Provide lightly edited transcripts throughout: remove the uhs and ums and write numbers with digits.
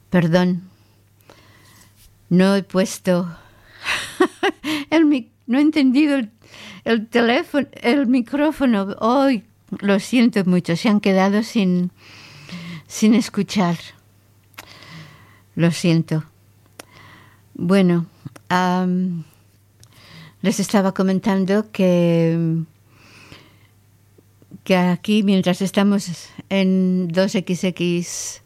Perdón, no he puesto no he entendido el teléfono, el micrófono. Hoy lo siento mucho, se han quedado sin escuchar. Lo siento. Bueno, les estaba comentando que aquí, mientras estamos en 2XX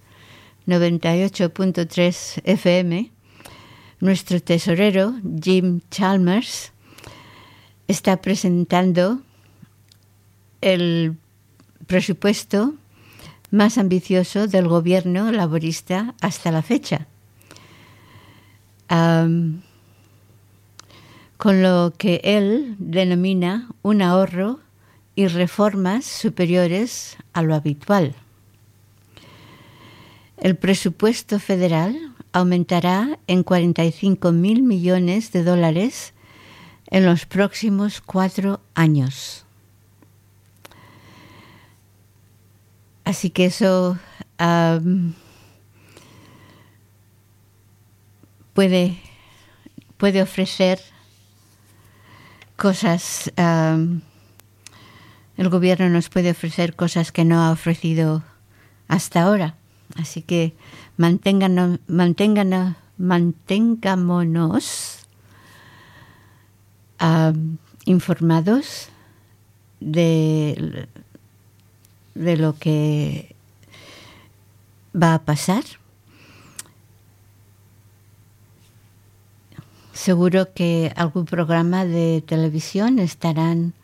98.3 FM, nuestro tesorero, Jim Chalmers, está presentando el presupuesto más ambicioso del gobierno laborista hasta la fecha, con lo que él denomina un ahorro y reformas superiores a lo habitual. El presupuesto federal aumentará en $45,000 millones en los próximos 4 años. Así que eso puede ofrecer cosas. El gobierno nos puede ofrecer cosas que no ha ofrecido hasta ahora. Así que manténganos informados de lo que va a pasar. Seguro que algún programa de televisión estarán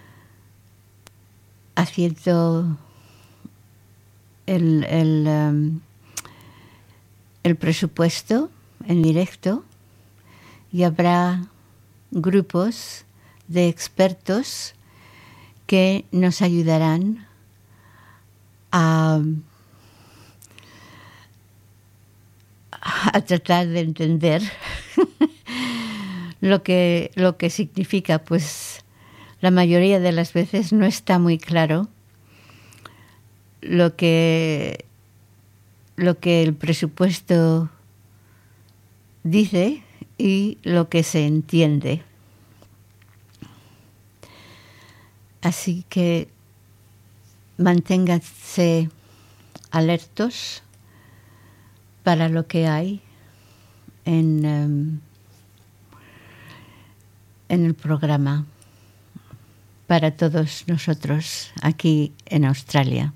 haciendo el presupuesto en directo, y habrá grupos de expertos que nos ayudarán a tratar de entender lo que significa. Pues la mayoría de las veces no está muy claro lo que el presupuesto dice y lo que se entiende. Así que manténganse alertos para lo que hay en el programa para todos nosotros aquí en Australia.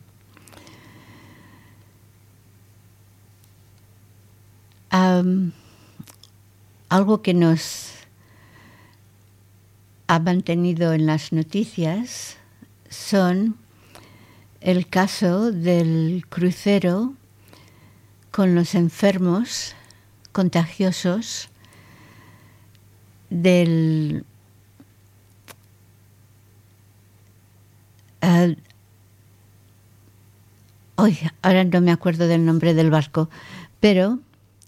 Algo que nos ha mantenido en las noticias son el caso del crucero con los enfermos contagiosos del ahora no me acuerdo del nombre del barco, pero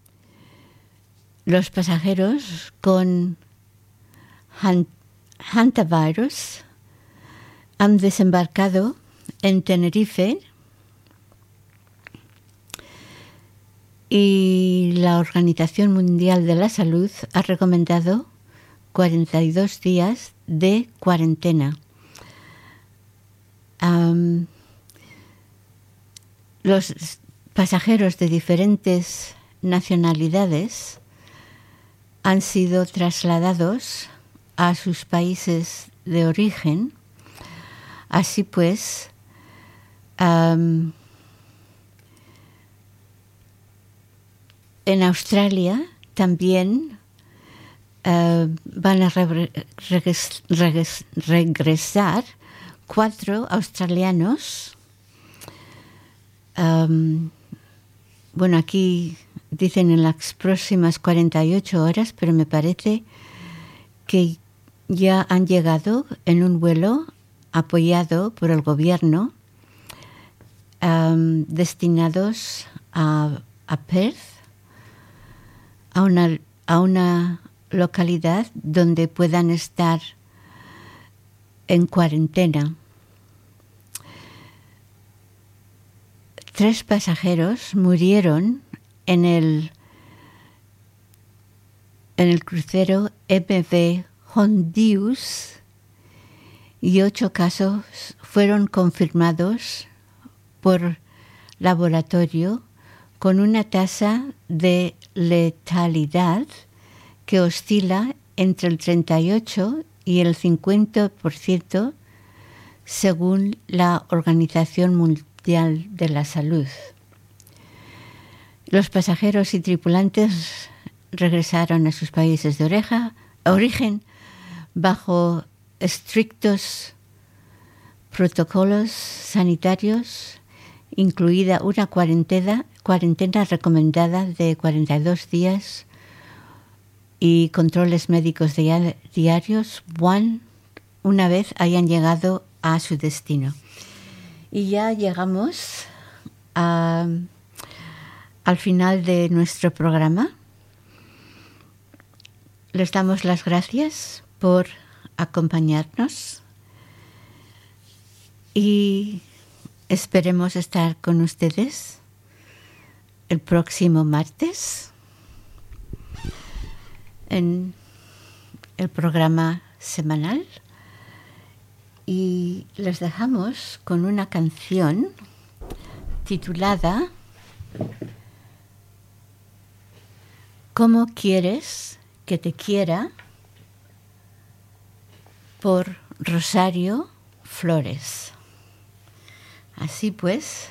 los pasajeros con hantavirus han desembarcado en Tenerife y la Organización Mundial de la Salud ha recomendado 42 días de cuarentena. Los pasajeros de diferentes nacionalidades han sido trasladados a sus países de origen. Así pues, en Australia también van a regresar 4 australianos. Bueno, aquí dicen en las próximas 48 horas, pero me parece que ya han llegado en un vuelo apoyado por el gobierno, destinados a Perth, a una localidad donde puedan estar en cuarentena. 3 pasajeros murieron en el crucero MV Hondius, y 8 casos fueron confirmados por laboratorio con una tasa de letalidad que oscila entre el 38 y el 50% según la Organización Mundial de la Salud. Los pasajeros y tripulantes regresaron a sus países de origen bajo estrictos protocolos sanitarios, incluida una cuarentena recomendada de 42 días y controles médicos diarios una vez hayan llegado a su destino. Y ya llegamos al final de nuestro programa. Les damos las gracias por acompañarnos y esperemos estar con ustedes el próximo martes en el programa semanal, y les dejamos con una canción titulada ¿Cómo quieres que te quiera?, por Rosario Flores. Así pues,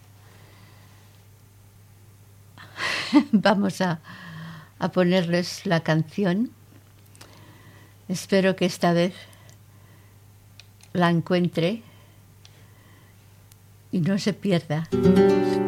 vamos a ponerles la canción. Espero que esta vez la encuentre y no se pierda.